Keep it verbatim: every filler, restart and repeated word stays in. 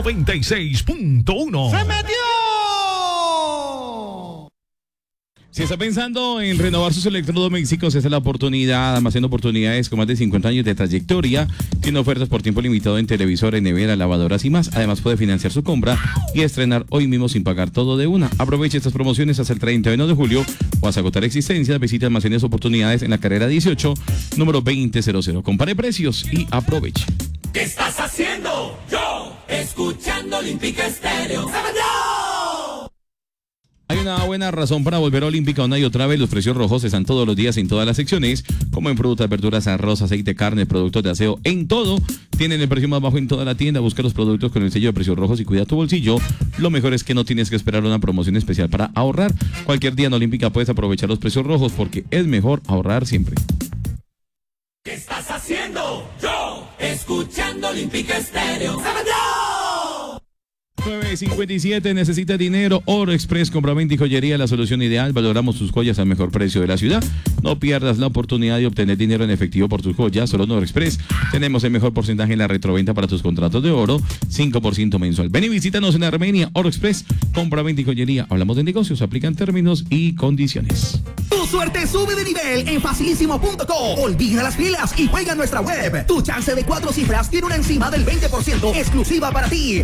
noventa y seis punto uno. ¡Se metió! Si está pensando en renovar sus electrodomésticos, esta es la oportunidad. Almacén Oportunidades con más de cincuenta años de trayectoria. Tiene ofertas por tiempo limitado en televisores, neveras, lavadoras y más. Además puede financiar su compra y estrenar hoy mismo sin pagar todo de una. Aproveche estas promociones hasta el treinta y uno de julio o hasta agotar existencias. Visite Almacenes Oportunidades en la carrera dieciocho, número veinte cero. Compare precios y aproveche. ¿Qué estás haciendo? Yo, escuchando Olímpica Estéreo. ¡Se metió! Hay una buena razón para volver a Olímpica una y otra vez. Los precios rojos están todos los días en todas las secciones, como en frutas, verduras, arroz, aceite, carne, productos de aseo, en todo. Tienen el precio más bajo en toda la tienda. Busca los productos con el sello de precios rojos y cuida tu bolsillo. Lo mejor es que no tienes que esperar una promoción especial para ahorrar. Cualquier día en Olímpica puedes aprovechar los precios rojos porque es mejor ahorrar siempre. ¿Qué estás haciendo? Yo, escuchando Olímpica Estéreo. ¡Se metió! nueve cincuenta y siete, necesita dinero. Oro Express, compraventa y joyería, la solución ideal. Valoramos tus joyas al mejor precio de la ciudad. No pierdas la oportunidad de obtener dinero en efectivo por tus joyas. Solo en Oro Express tenemos el mejor porcentaje en la retroventa para tus contratos de oro, cinco por ciento mensual. Ven y visítanos en Armenia. Oro Express, compraventa y joyería. Hablamos de negocios, aplican términos y condiciones. Tu suerte sube de nivel en facilísimo punto com. Olvida las filas y juega en nuestra web. Tu chance de cuatro cifras tiene una encima del veinte por ciento exclusiva para ti.